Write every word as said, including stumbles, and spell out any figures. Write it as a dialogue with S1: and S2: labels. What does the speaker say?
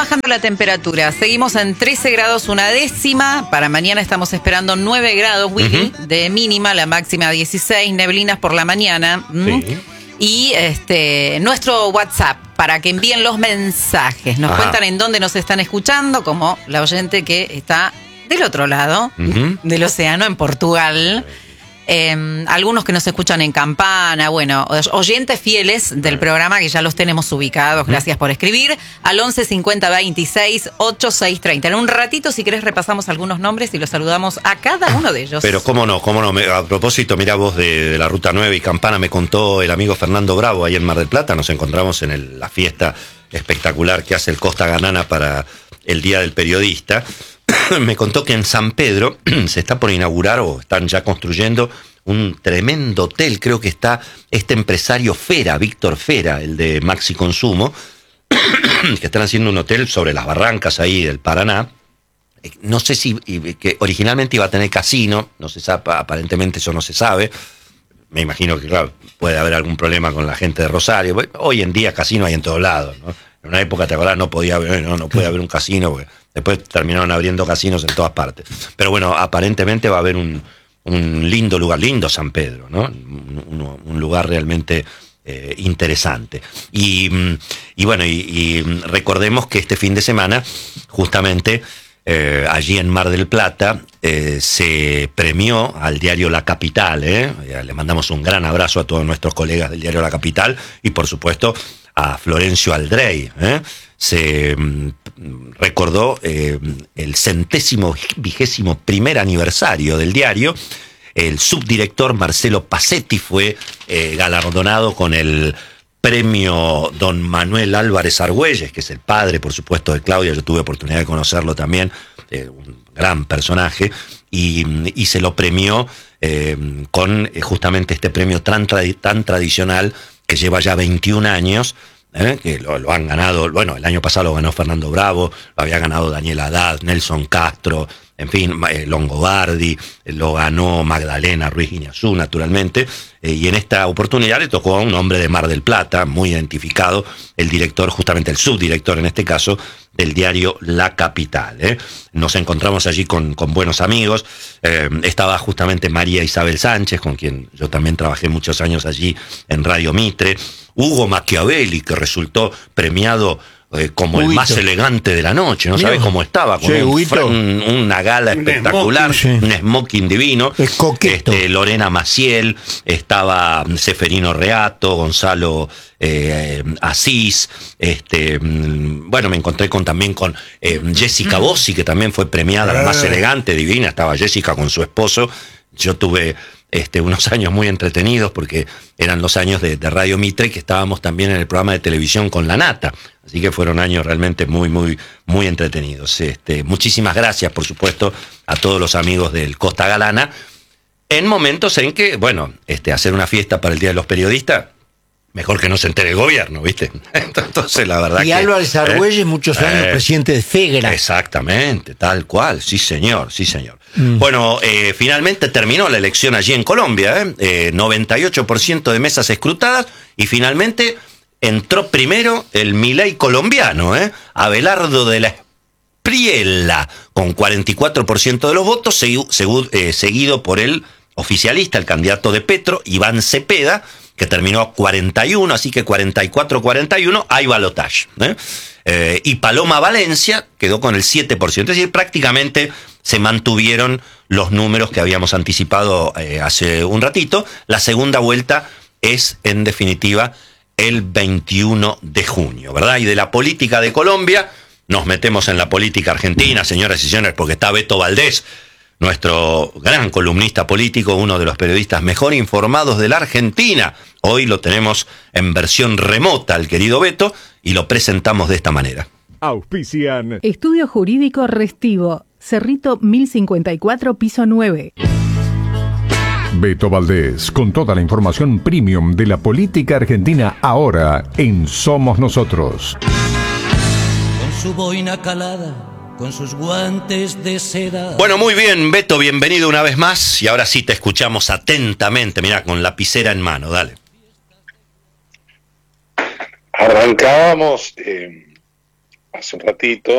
S1: bajando la temperatura. Seguimos en trece grados una décima. Para mañana estamos esperando nueve grados, Willy, uh-huh. de mínima, la máxima dieciséis, neblinas por la mañana. ¿Mm? Sí. Y este nuestro WhatsApp, para que envíen los mensajes. Nos Ajá. cuentan en dónde nos están escuchando, como la oyente que está del otro lado uh-huh. del océano, en Portugal. Eh, algunos que nos escuchan en Campana, bueno, oyentes fieles del programa que ya los tenemos ubicados, gracias por escribir, al once cincuenta veintiséis ochenta y seis treinta. En un ratito, si querés, repasamos algunos nombres y los saludamos a cada uno de ellos.
S2: Pero cómo no, cómo no, a propósito, mirá vos de, de la Ruta nueve y Campana, me contó el amigo Fernando Bravo ahí en Mar del Plata, nos encontramos en el, la fiesta espectacular que hace el Costa Ganana para el Día del Periodista. Me contó que en San Pedro se está por inaugurar o están ya construyendo un tremendo hotel. Creo que está este empresario Fera, Víctor Fera, el de Maxi Consumo, que están haciendo un hotel sobre las barrancas ahí del Paraná. No sé si, que originalmente iba a tener casino, no se sabe, aparentemente eso no se sabe. Me imagino que, claro, puede haber algún problema con la gente de Rosario. Hoy en día casino hay en todos lados, ¿no? En una época, ¿te acordás? No podía haber, no, no puede haber un casino, porque después terminaron abriendo casinos en todas partes. Pero bueno, aparentemente va a haber un, un lindo lugar, lindo San Pedro, ¿no? Un, un lugar realmente eh, interesante. Y, y bueno, y, y recordemos que este fin de semana, justamente, eh, allí en Mar del Plata, eh, se premió al diario La Capital, ¿eh? Le mandamos un gran abrazo a todos nuestros colegas del diario La Capital y, por supuesto, a Florencio Aldrey, ¿eh? Se mm, recordó eh, el centésimo vigésimo primer aniversario del diario. El subdirector Marcelo Pacetti fue eh, galardonado con el premio Don Manuel Álvarez Argüelles, que es el padre, por supuesto, de Claudia. Yo tuve oportunidad de conocerlo también, eh, un gran personaje, y, y se lo premió eh, con eh, justamente este premio tan, trad- tan tradicional que lleva ya veintiún años, ¿eh? que lo, lo han ganado, bueno, el año pasado lo ganó Fernando Bravo, lo había ganado Daniel Haddad, Nelson Castro, en fin, eh, Longobardi, eh, lo ganó Magdalena Ruiz Guiñazú, naturalmente, eh, y en esta oportunidad le tocó a un hombre de Mar del Plata, muy identificado, el director, justamente el subdirector en este caso, del diario La Capital. ¿eh? Nos encontramos allí con, con buenos amigos, eh, estaba justamente María Isabel Sánchez, con quien yo también trabajé muchos años allí en Radio Mitre, Hugo Machiavelli, que resultó premiado eh, como Huguito. El más elegante de la noche, ¿no sabes cómo estaba? Con sí, un, un, una gala espectacular, un smoking, sí. un smoking divino.
S3: Es coqueto.
S2: Este, Lorena Maciel, estaba Seferino Reato, Gonzalo eh, Asís, este, bueno, me encontré con también con eh, Jessica Bossi, que también fue premiada, la más elegante, divina, estaba Jessica con su esposo. Yo tuve este, unos años muy entretenidos porque eran los años de, de Radio Mitre, que estábamos también en el programa de televisión con La Nata. Así que fueron años realmente muy, muy, muy entretenidos. Este, muchísimas gracias, por supuesto, a todos los amigos del Costa Galana, en momentos en que, bueno, este, hacer una fiesta para el Día de los Periodistas, mejor que no se entere el gobierno, ¿viste? Entonces, la verdad
S3: y
S2: que...
S3: Álvarez Argüelles, eh, muchos años, eh, presidente de FEGRA.
S2: Exactamente, tal cual, sí señor, sí señor. Mm. Bueno, eh, finalmente terminó la elección allí en Colombia, ¿eh? Eh, noventa y ocho por ciento de mesas escrutadas, y finalmente entró primero el Milei colombiano, ¿eh? Abelardo de la Espriella, con cuarenta y cuatro por ciento de los votos, segui- segu- eh, seguido por el oficialista, el candidato de Petro, Iván Cepeda, que terminó cuarenta y uno, así que cuarenta y cuatro cuarenta y uno, hay balotaje. ¿eh? Eh, y Paloma Valencia quedó con el siete por ciento, es decir, prácticamente se mantuvieron los números que habíamos anticipado eh, hace un ratito. La segunda vuelta es, en definitiva, el veintiuno de junio, ¿verdad? Y de la política de Colombia nos metemos en la política argentina, señoras y señores, porque está Beto Valdés, nuestro gran columnista político, uno de los periodistas mejor informados de la Argentina. Hoy lo tenemos en versión remota, el querido Beto, y lo presentamos de esta manera.
S4: Auspician
S5: Estudio Jurídico Restivo, Cerrito mil cincuenta y cuatro, piso nueve.
S4: Beto Valdés, con toda la información premium de la política argentina, ahora en Somos Nosotros.
S6: Con su boina calada, con sus guantes de seda.
S2: Bueno, muy bien, Beto, bienvenido una vez más. Y ahora sí te escuchamos atentamente, mirá, con lapicera en mano, dale.
S7: Arrancábamos eh, hace un ratito